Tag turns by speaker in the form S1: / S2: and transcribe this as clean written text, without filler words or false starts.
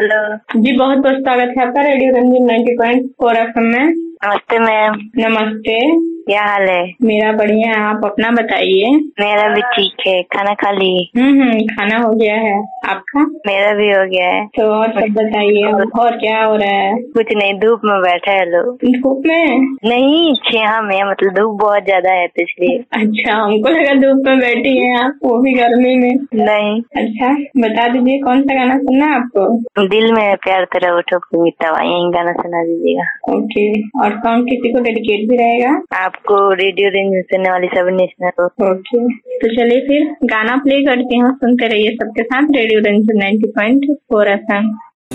S1: Hello
S2: जी, बहुत बहुत स्वागत है आपका रेडियो रंजन 90.4 एफएम में।
S1: नमस्ते मैम।
S2: नमस्ते।
S1: क्या हाल है?
S2: मेरा बढ़िया है, आप अपना बताइए।
S1: मेरा भी ठीक है। खाना खा ली?
S2: खाना हो गया है, आपका?
S1: मेरा भी हो गया है।
S2: तो और सब बताइए, और क्या हो रहा है?
S1: कुछ नहीं, धूप में बैठा है लोग।
S2: धूप में?
S1: नहीं, छेहा में, मतलब धूप बहुत ज्यादा है तो इसलिए।
S2: अच्छा, हमको लगा धूप में बैठी है आप, वो भी गर्मी में।
S1: नहीं।
S2: अच्छा, बता दीजिए कौन सा गाना सुनना है आपको?
S1: दिल में प्यार तेरा उठो मिटावा, यही गाना सुना दीजिएगा।
S2: ओके, और सॉन्ग किसी को डेडिकेट भी रहेगा?
S1: आपको रेडियो रेंज सुनने वाली सभी लिसनर को।
S2: ओके, तो चलिए फिर गाना प्ले करती हूँ, सुनते रहिए सबके साथ रेडियो रंजन 90.4 एफएम।